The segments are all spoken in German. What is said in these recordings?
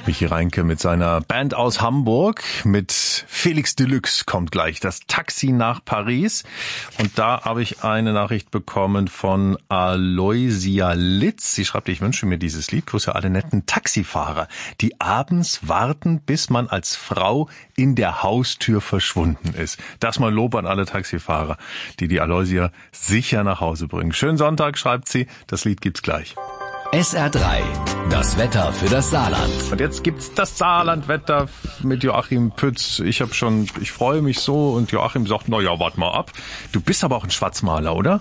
Michi Reinke mit seiner Band aus Hamburg. Mit Felix Deluxe kommt gleich das Taxi nach Paris. Und da habe ich eine Nachricht bekommen von Aloysia Litz. Sie schreibt, ich wünsche mir dieses Lied. Grüße alle netten Taxifahrer, die abends warten, bis man als Frau in der Haustür verschwunden ist. Das mal Lob an alle Taxifahrer, die Aloysia sicher nach Hause bringen. Schönen Sonntag, schreibt sie. Das Lied gibt's gleich. SR3, das Wetter für das Saarland. Und jetzt gibt's das Saarlandwetter mit Joachim Pütz. Ich freue mich so, und Joachim sagt, na ja, wart mal ab. Du bist aber auch ein Schwarzmaler, oder?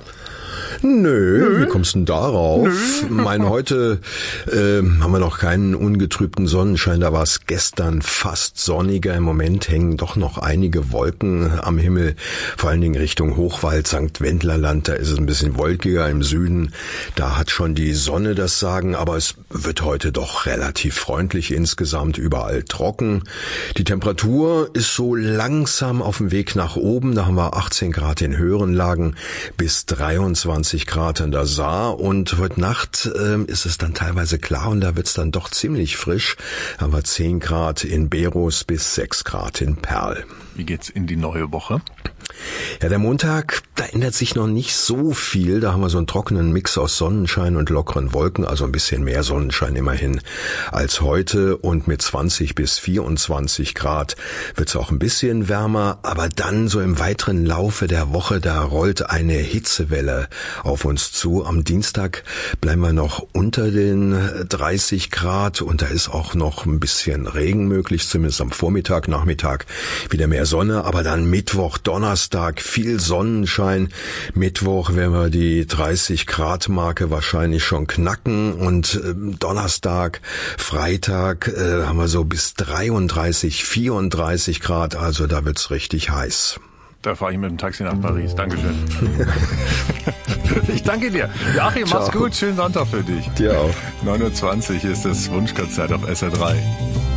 Nö, wie kommst du denn darauf? Heute haben wir noch keinen ungetrübten Sonnenschein, da war es gestern fast sonniger. Im Moment hängen doch noch einige Wolken am Himmel, vor allen Dingen Richtung Hochwald, St. Wendlerland, da ist es ein bisschen wolkiger. Im Süden, da hat schon die Sonne das Sagen, aber es wird heute doch relativ freundlich insgesamt, überall trocken. Die Temperatur ist so langsam auf dem Weg nach oben, da haben wir 18 Grad in höheren Lagen bis 23 Grad in der Saar, und heute Nacht ist es dann teilweise klar und da wird's dann doch ziemlich frisch. Da haben wir 10 Grad in Berus bis 6 Grad in Perl. Wie geht's in die neue Woche? Ja, der Montag, da ändert sich noch nicht so viel. Da haben wir so einen trockenen Mix aus Sonnenschein und lockeren Wolken, also ein bisschen mehr Sonnenschein immerhin als heute, und mit 20 bis 24 Grad wird's auch ein bisschen wärmer, aber dann so im weiteren Laufe der Woche, da rollt eine Hitzewelle auf uns zu. Am Dienstag bleiben wir noch unter den 30 Grad und da ist auch noch ein bisschen Regen möglich, zumindest am Vormittag, Nachmittag wieder mehr Sonne, aber dann Mittwoch, Donnerstag viel Sonnenschein. Mittwoch werden wir die 30 Grad Marke wahrscheinlich schon knacken, und Donnerstag, Freitag haben wir so bis 33, 34 Grad, also da wird's richtig heiß. Da fahre ich mit dem Taxi nach Paris. Dankeschön. Ich danke dir. Joachim, mach's gut. Schönen Sonntag für dich. Dir auch. 9:20 Uhr ist das Wunschkonzert auf SR3.